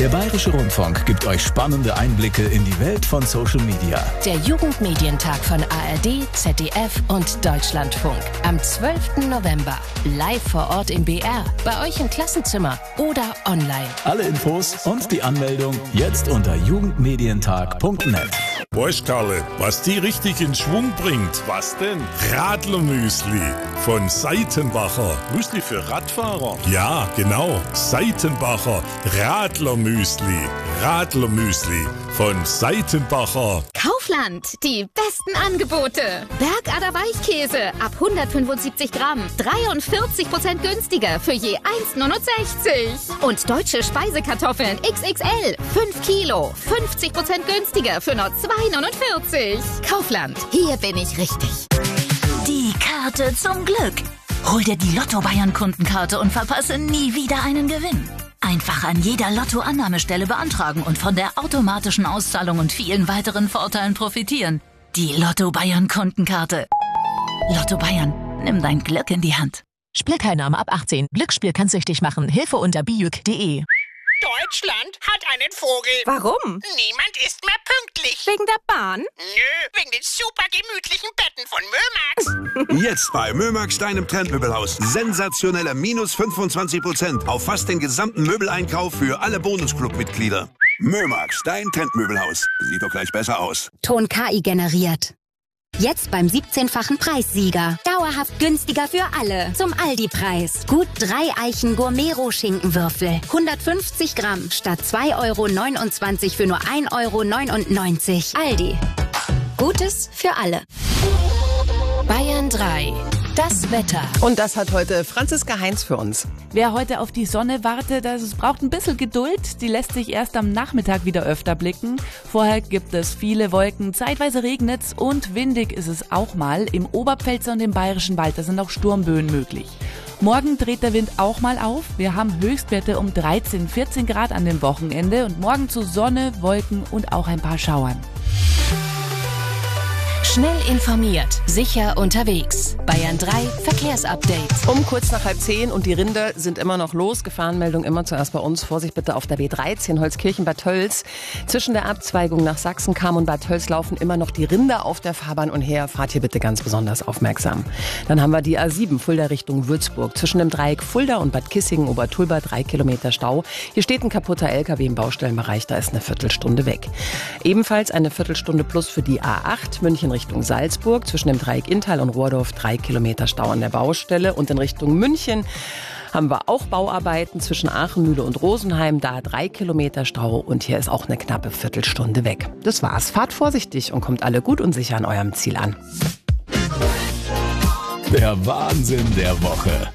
Der Bayerische Rundfunk gibt euch spannende Einblicke in die Welt von Social Media. Der Jugendmedientag von ARD, ZDF und Deutschlandfunk. Am 12. November. Live vor Ort im BR, bei euch im Klassenzimmer oder online. Alle Infos und die Anmeldung jetzt unter jugendmedientag.net. Weißt Karle, was die richtig in Schwung bringt? Was denn? Radlermüsli von Seitenbacher. Müsli für Radfahrer? Ja, genau. Seitenbacher Radlermüsli. Radlermüsli von Seitenbacher. Kaufland, die besten Angebote. Bergader Weichkäse ab 175 Gramm, 43% günstiger für je 1,69. Und deutsche Speisekartoffeln XXL, 5 Kilo, 50% günstiger für nur 2,49. Kaufland, hier bin ich richtig. Die Karte zum Glück. Hol dir die Lotto Bayern Kundenkarte und verpasse nie wieder einen Gewinn. Einfach an jeder Lotto-Annahmestelle beantragen und von der automatischen Auszahlung und vielen weiteren Vorteilen profitieren. Die Lotto Bayern Kundenkarte. Lotto Bayern, nimm dein Glück in die Hand. Spielteilnahme ab 18. Glücksspiel kann süchtig machen. Hilfe unter bijuk.de. Deutschland hat einen Vogel. Warum? Niemand ist mehr pünktlich. Wegen der Bahn? Nö, wegen den super gemütlichen Betten von Mömax. Jetzt bei Mömax, deinem Trendmöbelhaus. Sensationelle minus 25% auf fast den gesamten Möbeleinkauf für alle Bonusclub-Mitglieder. Mömax, dein Trendmöbelhaus. Sieht doch gleich besser aus. Ton KI generiert. Jetzt beim 17-fachen Preissieger. Dauerhaft günstiger für alle. Zum Aldi-Preis. Gut 3 Eichen Gourmet-Rohschinkenwürfel. 150 Gramm statt 2,29 € für nur 1,99 €. Aldi. Gutes für alle. Bayern 3. Das Wetter. Und das hat heute Franziska Heinz für uns. Wer heute auf die Sonne wartet, es braucht ein bisschen Geduld. Die lässt sich erst am Nachmittag wieder öfter blicken. Vorher gibt es viele Wolken, zeitweise regnet's und windig ist es auch mal. Im Oberpfälzer und im Bayerischen Wald, da sind auch Sturmböen möglich. Morgen dreht der Wind auch mal auf. Wir haben Höchstwerte um 13, 14 Grad an dem Wochenende und morgen zu Sonne, Wolken und auch ein paar Schauern. Schnell informiert, sicher unterwegs. Bayern 3 Verkehrsupdate. Um kurz nach 9:30 und die Rinder sind immer noch los. Gefahrenmeldung immer zuerst bei uns. Vorsicht bitte auf der B13 Holzkirchen-Bad Tölz. Zwischen der Abzweigung nach Sachsen-Cham und Bad Tölz laufen immer noch die Rinder auf der Fahrbahn umher. Fahrt hier bitte ganz besonders aufmerksam. Dann haben wir die A7 Fulda Richtung Würzburg. Zwischen dem Dreieck Fulda und Bad Kissingen-Obertulba 3 Kilometer Stau. Hier steht ein kaputter LKW im Baustellenbereich. Da ist eine Viertelstunde weg. Ebenfalls eine Viertelstunde plus für die A8 München Richtung Salzburg, zwischen dem Dreieck Inntal und Rohrdorf 3 Kilometer Stau an der Baustelle. Und in Richtung München haben wir auch Bauarbeiten zwischen Aachenmühle und Rosenheim, da 3 Kilometer Stau und hier ist auch eine knappe Viertelstunde weg. Das war's. Fahrt vorsichtig und kommt alle gut und sicher an eurem Ziel an. Der Wahnsinn der Woche.